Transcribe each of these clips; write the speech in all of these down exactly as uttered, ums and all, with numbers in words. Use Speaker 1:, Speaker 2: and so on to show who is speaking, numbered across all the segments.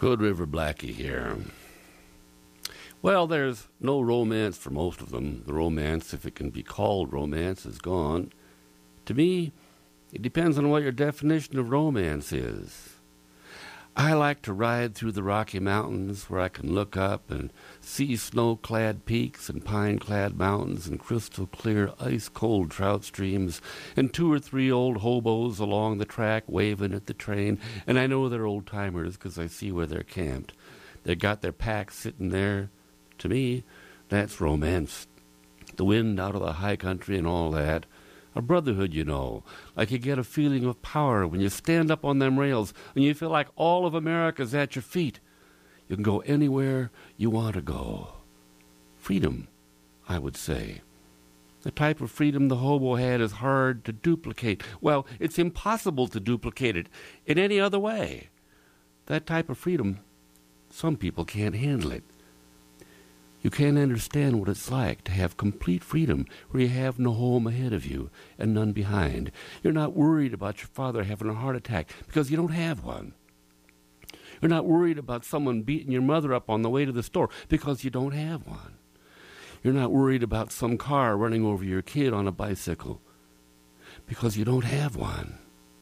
Speaker 1: Hood River Blackie here. Well, there's no romance for most of them. The romance, if it can be called romance, is gone. To me, it depends on what your definition of romance is. I like to ride through the Rocky Mountains where I can look up and see snow-clad peaks and pine-clad mountains and crystal-clear, ice-cold trout streams and two or three old hobos along the track waving at the train. And I know they're old-timers because I see where they're camped. They got their packs sitting there. To me, that's romance. The wind out of the high country and all that. A brotherhood, you know, like you get a feeling of power when you stand up on them rails and you feel like all of America's at your feet. You can go anywhere you want to go. Freedom, I would say. The type of freedom the hobo had is hard to duplicate. Well, it's impossible to duplicate it in any other way. That type of freedom, some people can't handle it. You can't understand what it's like to have complete freedom where you have no home ahead of you and none behind. You're not worried about your father having a heart attack because you don't have one. You're not worried about someone beating your mother up on the way to the store because you don't have one. You're not worried about some car running over your kid on a bicycle because you don't have one.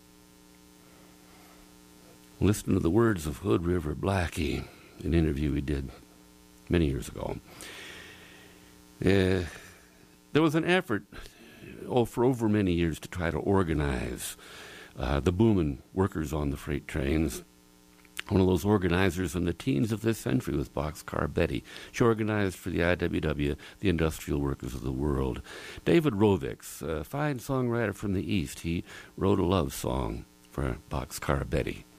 Speaker 1: Listen to the words of Hood River Blackie, an interview he did many years ago. Uh, there was an effort oh, for over many years to try to organize uh, the booming workers on the freight trains. One of those organizers in the teens of this century was Boxcar Betty. She organized for the I W W, the Industrial Workers of the World. David Rovics, a fine songwriter from the East, he wrote a love song for Boxcar Betty.